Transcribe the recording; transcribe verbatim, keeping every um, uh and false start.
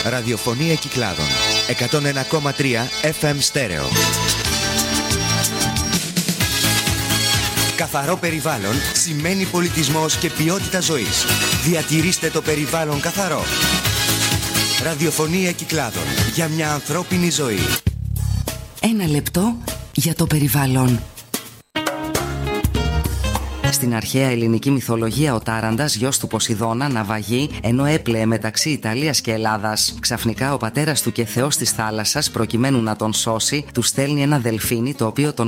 Ραδιοφωνία Κυκλάδων. εκατόν ένα κόμμα τρία εφ εμ στέρεο. Καθαρό περιβάλλον σημαίνει πολιτισμός και ποιότητα ζωής. Διατηρήστε το περιβάλλον καθαρό. Ραδιοφωνία Κυκλάδων. Για μια ανθρώπινη ζωή. Ένα λεπτό για το περιβάλλον. Στην αρχαία ελληνική μυθολογία, ο Τάραντας, γιος του Ποσειδώνα, ναυαγεί ενώ έπλεε μεταξύ Ιταλίας και Ελλάδας. Ξαφνικά ο πατέρας του και θεός της θάλασσας, προκειμένου να τον σώσει, του στέλνει ένα δελφίνι το οποίο τον